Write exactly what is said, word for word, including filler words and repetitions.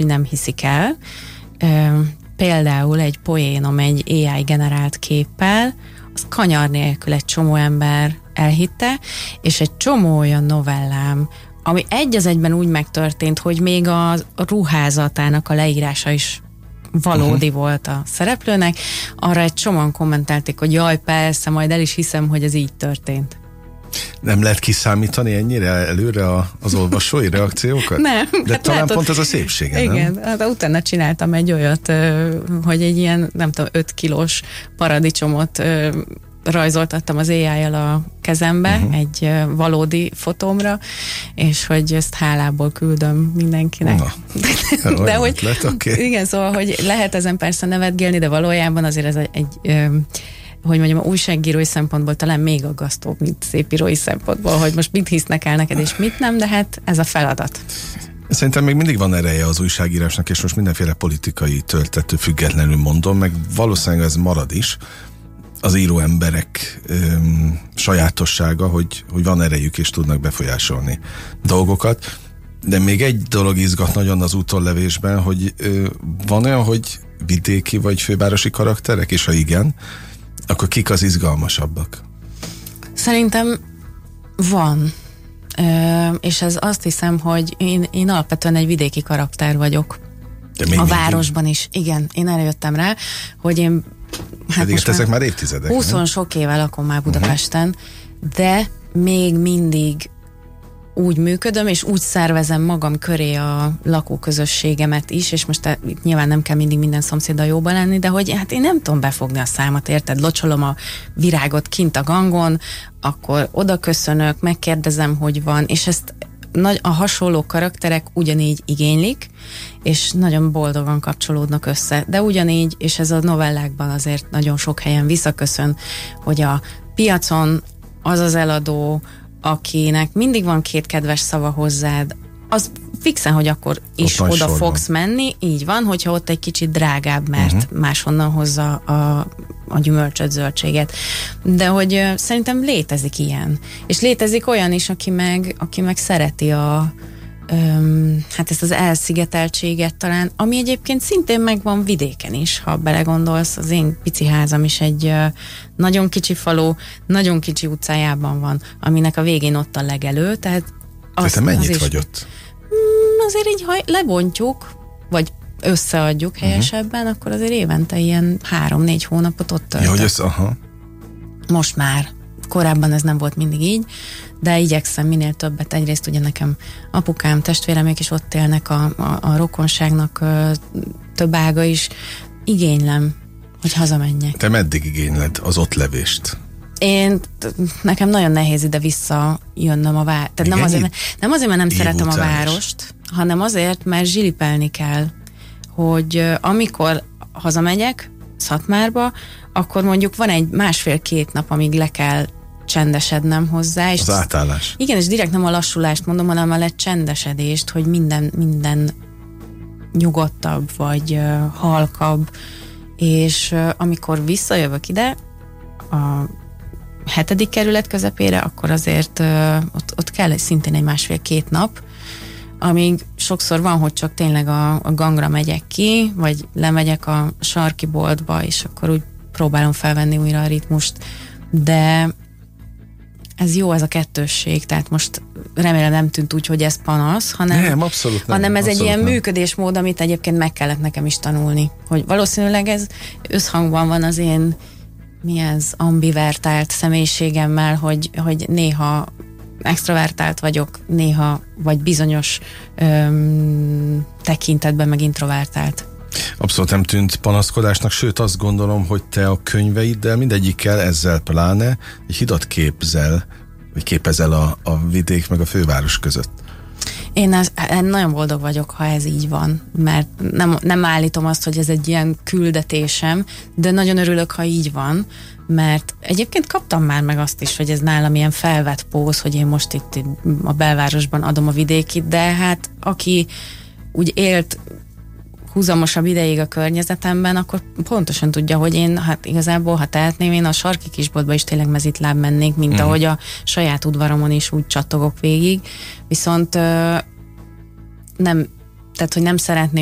hogy nem hiszik el. Például egy poénom egy á i generált képpel, az kanyar nélkül egy csomó ember elhitte, és egy csomó olyan novellám, ami egy az egyben úgy megtörtént, hogy még a ruházatának a leírása is valódi uh-huh. volt a szereplőnek, arra egy csomóan kommentálték, hogy jaj, persze, majd el is hiszem, hogy ez így történt. Nem lehet kiszámítani ennyire előre a, az olvasói reakciókat? Nem. De hát talán látod, pont ez a szépsége, igen, nem? hát utána csináltam egy olyat, hogy egy ilyen, nem tudom, öt kilós paradicsomot rajzoltattam az á i-jal a kezembe, uh-huh. egy valódi fotómra, és hogy ezt hálából küldöm mindenkinek. Na, de hogy, lett, okay. igen, szóval, hogy lehet ezen persze nevetgélni, de valójában azért ez egy, egy hogy mondjam, újságírói szempontból talán még aggasztóbb, mint szépírói szempontból, hogy most mit hisznek el neked, és mit nem, de hát ez a feladat. Szerintem még mindig van ereje az újságírásnak, és most mindenféle politikai töltető függetlenül mondom, meg valószínűleg ez marad is, az író emberek öm, sajátossága, hogy, hogy van erejük, és tudnak befolyásolni dolgokat. De még egy dolog izgat nagyon az útonlevésben, hogy ö, van olyan, hogy vidéki vagy fővárosi karakterek, és ha igen, akkor kik az izgalmasabbak? Szerintem van. Ö, és ez azt hiszem, hogy én, én alapvetően egy vidéki karakter vagyok. A mindig? Városban is. Igen, én erre jöttem rá, hogy én hát pedig most ezek már évtizedek. húsz sok éve lakom már Budapesten, uh-huh. de még mindig úgy működöm, és úgy szervezem magam köré a lakóközösségemet is, és most itt nyilván nem kell mindig minden szomszéddal jóban lenni, de hogy hát én nem tudom befogni a számat, érted? Locsolom a virágot kint a gangon, akkor oda köszönök, megkérdezem, hogy van, és ezt nagy, a hasonló karakterek ugyanígy igénylik, és nagyon boldogan kapcsolódnak össze. De ugyanígy, és ez a novellákban azért nagyon sok helyen visszaköszön, hogy a piacon az az eladó, akinek mindig van két kedves szava hozzád, az fixen, hogy akkor is ott oda fogsz menni, így van, hogyha ott egy kicsit drágább, mert uh-huh. máshonnan hozza a, a gyümölcsöt, zöldséget. De hogy uh, szerintem létezik ilyen. És létezik olyan is, aki meg, aki meg szereti a um, hát ezt az elszigeteltséget talán, ami egyébként szintén megvan vidéken is, ha belegondolsz. Az én pici házam is egy uh, nagyon kicsi falu, nagyon kicsi utcájában van, aminek a végén ott a legelő, tehát az, te mennyit vagy ott? Azért így, ha lebontjuk, vagy összeadjuk helyesebben, uh-huh. akkor azért évente ilyen három-négy hónapot ott töltök. Ja, hogy ez, aha. Most már. Korábban ez nem volt mindig így, de igyekszem minél többet. Egyrészt ugye nekem apukám, testvéremek is ott élnek, a, a, a rokonságnak ö, több ága is. Igénylem, hogy hazamenjek. Te meddig igényled az ott levést? Én, nekem nagyon nehéz ide visszajönnöm a város. Tehát nem azért, nem azért, mert nem szeretem a várost, hanem azért, mert zsilipelni kell, hogy amikor hazamegyek Szatmárba, akkor mondjuk van egy másfél-két nap, amíg le kell csendesednem hozzá. És az átállás. Igen, és direkt nem a lassulást mondom, hanem a lecsendesedést, hogy minden, minden nyugodtabb, vagy uh, halkabb. És uh, amikor visszajövök ide, a hetedik kerület közepére, akkor azért uh, ott, ott kell szintén egy másfél-két nap, amíg sokszor van, hogy csak tényleg a, a gangra megyek ki, vagy lemegyek a sarki boltba, és akkor úgy próbálom felvenni újra a ritmust, de ez jó, ez a kettősség, tehát most remélem nem tűnt úgy, hogy ez panasz, hanem, nem, abszolút nem, hanem ez abszolút egy ilyen nem. működésmód, amit egyébként meg kellett nekem is tanulni, hogy valószínűleg ez összhangban van az én mi ez, ambivertált személyiségemmel, hogy, hogy néha extrovertált vagyok, néha, vagy bizonyos öm, tekintetben meg introvertált. Abszolút nem tűnt panaszkodásnak, sőt azt gondolom, hogy te a könyveiddel mindegyikkel ezzel pláne egy hidat képzel, vagy képezel a, a vidék meg a főváros között. Én ez, nagyon boldog vagyok, ha ez így van, mert nem, nem állítom azt, hogy ez egy ilyen küldetésem, de nagyon örülök, ha így van, mert egyébként kaptam már meg azt is, hogy ez nálam ilyen felvett póz, hogy én most itt a belvárosban adom a vidékit, de hát aki úgy élt húzamosabb ideig a környezetemben, akkor pontosan tudja, hogy én hát igazából, ha tehetném, én a sarki kisboltba is tényleg mezitláb mennék, mint mm. ahogy a saját udvaromon is úgy csattogok végig, viszont ö, nem, tehát hogy nem szeretném